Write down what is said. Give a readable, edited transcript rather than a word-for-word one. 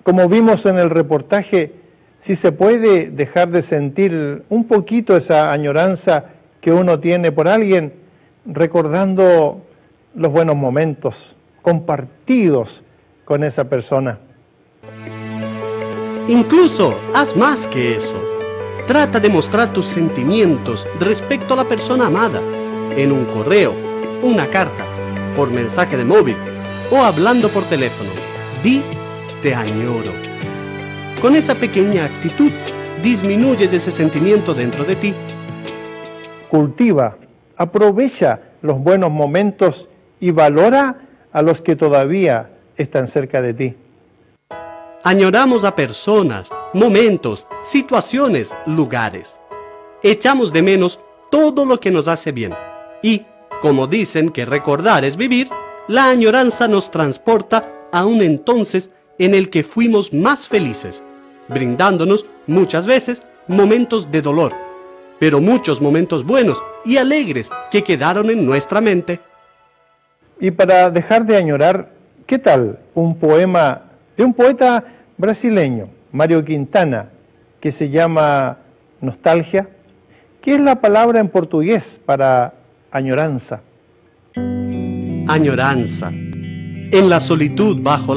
Como vimos en el reportaje, si se puede dejar de sentir un poquito esa añoranza que uno tiene por alguien, recordando los buenos momentos compartidos con esa persona. Incluso, haz más que eso. Trata de mostrar tus sentimientos respecto a la persona amada, en un correo, una carta, por mensaje de móvil o hablando por teléfono. Di, te añoro. Con esa pequeña actitud, disminuyes ese sentimiento dentro de ti. Cultiva, aprovecha los buenos momentos y valora a los que todavía están cerca de ti. Añoramos a personas, momentos, situaciones, lugares. Echamos de menos todo lo que nos hace bien. Y, como dicen que recordar es vivir, la añoranza nos transporta a un entonces en el que fuimos más felices, brindándonos muchas veces momentos de dolor, pero muchos momentos buenos y alegres que quedaron en nuestra mente. Y para dejar de añorar, ¿qué tal un poema de un poeta brasileño, Mário Quintana, que se llama Nostalgia? ¿Qué es la palabra en portugués para añoranza? Añoranza. En la solitud bajo la